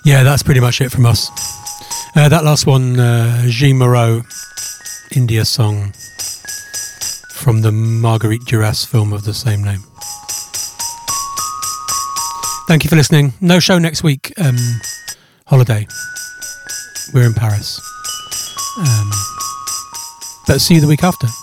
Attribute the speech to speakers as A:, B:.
A: Yeah, that's pretty much it from us. That last one, Jean Moreau, India song from the Marguerite Duras film of the same name. Thank you for listening. No show next week. Holiday. We're in Paris. But see you the week after.